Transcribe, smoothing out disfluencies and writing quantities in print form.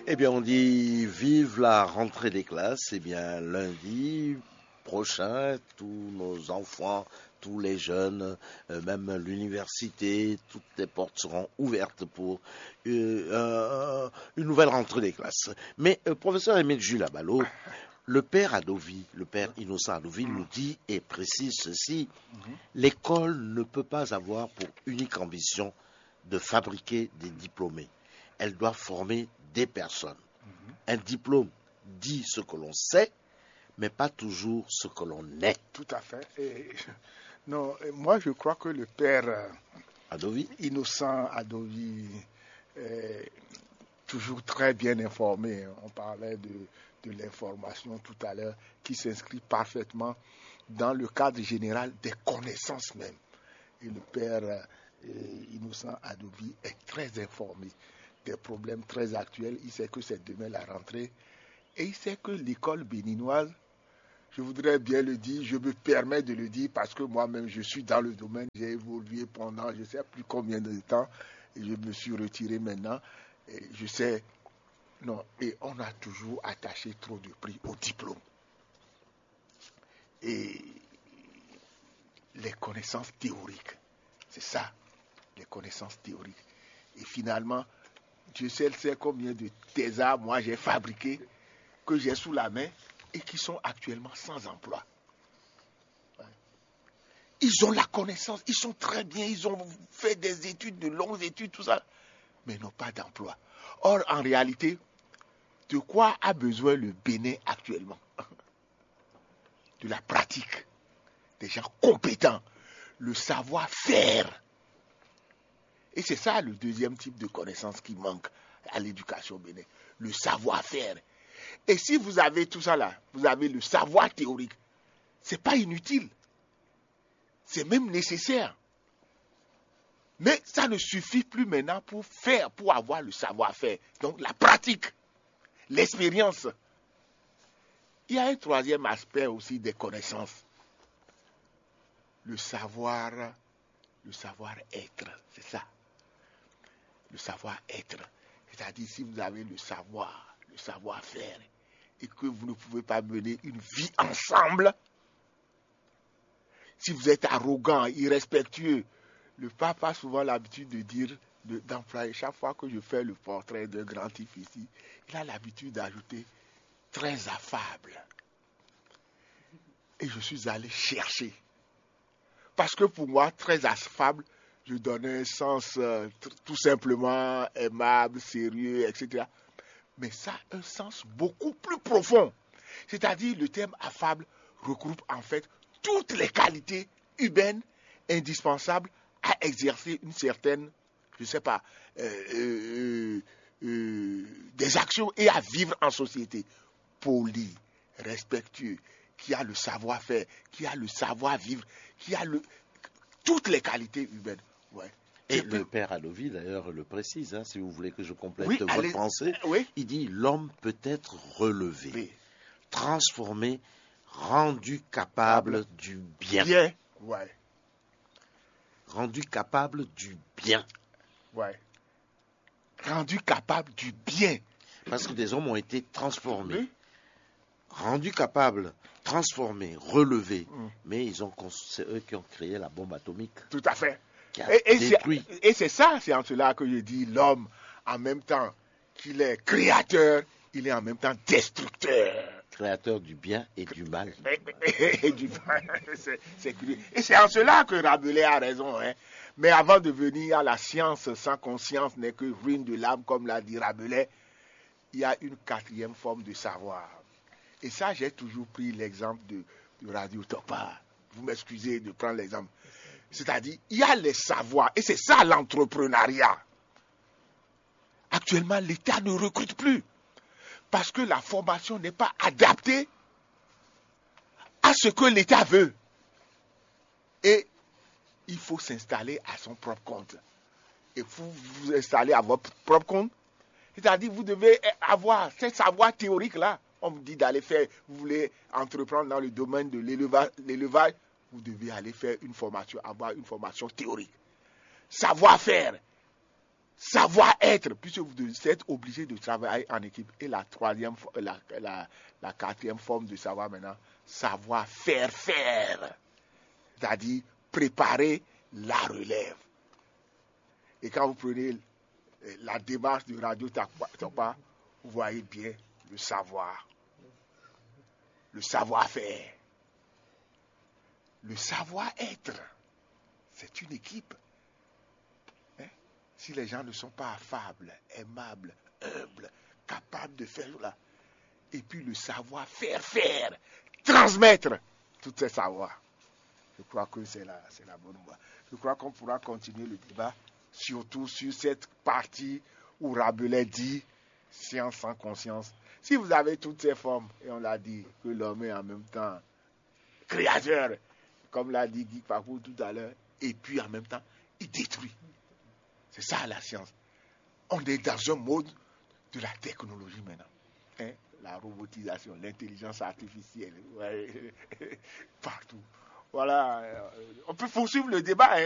Eh bien, on dit vive la rentrée des classes. Eh bien, lundi prochain, tous nos enfants, tous les jeunes, même l'université, toutes les portes seront ouvertes pour une nouvelle rentrée des classes. Mais professeur Émile Jules Abalo, le père Adovi, le père Innocent Adovi nous dit et précise ceci: l'école ne peut pas avoir pour unique ambition de fabriquer des diplômés. Elle doit former des personnes. Un diplôme dit ce que l'on sait, mais pas toujours ce que l'on est. Tout à fait. Non, moi je crois que le père Adovi, Innocent Adovi est toujours très bien informé. On parlait de l'information tout à l'heure, qui s'inscrit parfaitement dans le cadre général des connaissances même. Et le père Innocent Adovi est très informé des problèmes très actuels. Il sait que c'est demain la rentrée. Et il sait que l'école béninoise, je voudrais bien le dire, je me permets de le dire parce que moi-même je suis dans le domaine, j'ai évolué pendant je ne sais plus combien de temps et je me suis retiré maintenant. Et je sais, non, et on a toujours attaché trop de prix au diplôme. Et les connaissances théoriques, c'est ça, les connaissances théoriques. Et finalement, Dieu seul sait combien de thésards moi j'ai fabriqués, que j'ai sous la main et qui sont actuellement sans emploi. Ils ont la connaissance, ils sont très bien, ils ont fait des études, de longues études, tout ça, mais n'ont pas d'emploi. Or, en réalité, de quoi a besoin le Bénin actuellement? De la pratique, des gens compétents, le savoir-faire. Et c'est ça le deuxième type de connaissance qui manque à l'éducation bénin, le savoir-faire. Et si vous avez tout ça là, vous avez le savoir théorique, c'est pas inutile. C'est même nécessaire. Mais ça ne suffit plus maintenant pour faire, pour avoir le savoir-faire. Donc la pratique, l'expérience. Il y a un troisième aspect aussi des connaissances. Le savoir-être, c'est ça. Le savoir-être. C'est-à-dire si vous avez le savoir-faire, et que vous ne pouvez pas mener une vie ensemble, si vous êtes arrogant, irrespectueux, le pape a souvent l'habitude de dire, d'employer, chaque fois que je fais le portrait d'un grand type ici, il a l'habitude d'ajouter très affable. Et je suis allé chercher. Parce que pour moi, très affable, je donnais un sens tout simplement aimable, sérieux, etc. Mais ça a un sens beaucoup plus profond. C'est-à-dire, le terme affable regroupe en fait toutes les qualités humaines indispensables à exercer une certaine, je ne sais pas, des actions et à vivre en société. Poli, respectueux, qui a le savoir-faire, qui a le savoir-vivre, qui a toutes les qualités humaines. Ouais. Et le père Adovi, d'ailleurs, le précise, si vous voulez que je complète votre allez, pensée. Oui. Il dit: l'homme peut être relevé, transformé, rendu capable du bien. Ouais. Rendu capable du bien. Ouais. Rendu capable du bien. Parce que des hommes ont été transformés. Rendus capables, transformés, relevés. Mais c'est eux qui ont créé la bombe atomique. Tout à fait. Détruit. Et c'est ça, c'est en cela que je dis l'homme, en même temps qu'il est créateur, il est en même temps destructeur. Créateur du bien et du mal. Et c'est en cela que Rabelais a raison. Mais avant de venir à la science, sans conscience n'est que ruine de l'âme, comme l'a dit Rabelais, il y a une quatrième forme de savoir. Et ça, j'ai toujours pris l'exemple de Radio Topa. Vous m'excusez de prendre l'exemple. C'est-à-dire, il y a les savoirs, et c'est ça l'entrepreneuriat. Actuellement, l'État ne recrute plus, parce que la formation n'est pas adaptée à ce que l'État veut. Et il faut s'installer à son propre compte. Et vous vous installez à votre propre compte, c'est-à-dire vous devez avoir ces savoirs théoriques-là. On vous dit d'aller faire, vous voulez entreprendre dans le domaine de l'élevage, vous devez aller faire une formation, avoir une formation théorique. Savoir-faire, savoir-être, puisque vous êtes obligé de travailler en équipe. Et la quatrième forme de savoir maintenant, savoir-faire faire. C'est-à-dire préparer la relève. Et quand vous prenez la démarche de Radio Tapa, vous voyez bien le savoir, le savoir-faire, le savoir-être. C'est une équipe. Si les gens ne sont pas affables, aimables, humbles, capables de faire cela, et puis le savoir-faire faire, transmettre tous ces savoirs. Je crois que c'est la bonne voie. Je crois qu'on pourra continuer le débat, surtout sur cette partie où Rabelais dit science sans conscience. Si vous avez toutes ces formes, et on l'a dit, que l'homme est en même temps créateur, comme l'a dit Guy Paco tout à l'heure, et puis en même temps, il détruit. C'est ça la science. On est dans un mode de la technologie maintenant. La robotisation, l'intelligence artificielle, partout. Voilà, on peut poursuivre le débat.